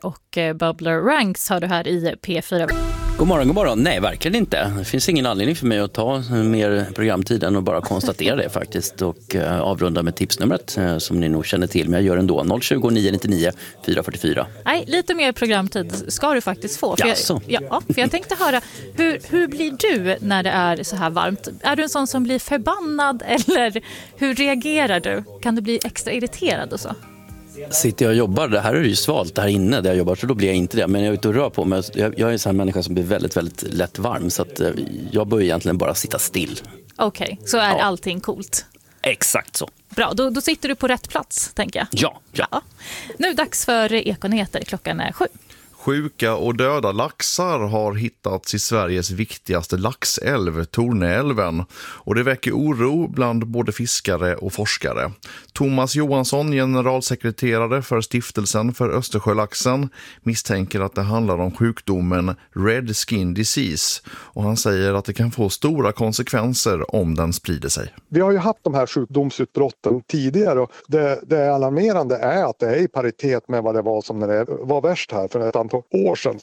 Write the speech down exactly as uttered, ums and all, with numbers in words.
och Bubbler Ranks har du här i P fyra. God morgon, god morgon. Nej, verkligen inte. Det finns ingen anledning för mig att ta mer programtid än att bara konstatera det faktiskt och uh, avrunda med tipsnumret uh, som ni nog känner till, men jag gör ändå noll tjugo, nio nittionio, fyra fyrtiofyra. Nej, lite mer programtid ska du faktiskt få. För Jaså? jag, ja, för jag tänkte höra, hur, hur blir du när det är så här varmt? Är du en sån som blir förbannad eller hur reagerar du? Kan du bli extra irriterad och så? Sitter jag och jobbar, det här är ju svalt här inne där jag jobbar, så då blir jag inte det. Men jag är ute och rör på mig. Jag, jag är en sån här människa som blir väldigt, väldigt lätt varm, så att jag bör egentligen bara sitta still. Okej, okay, så är ja. allting coolt? Exakt så. Bra, då, då sitter du på rätt plats, tänker jag. Ja, ja. ja. Nu dags för Ekonyheter, klockan är sju. Sjuka och döda laxar har hittats i Sveriges viktigaste laxälv, Torneälven. Och det väcker oro bland både fiskare och forskare. Thomas Johansson, generalsekreterare för Stiftelsen för Östersjölaxen, misstänker att det handlar om sjukdomen Red Skin Disease. Och han säger att det kan få stora konsekvenser om den sprider sig. Vi har ju haft de här sjukdomsutbrotten tidigare och det, det alarmerande är att det är i paritet med vad det var som när det var värst här för ett antal år sedan.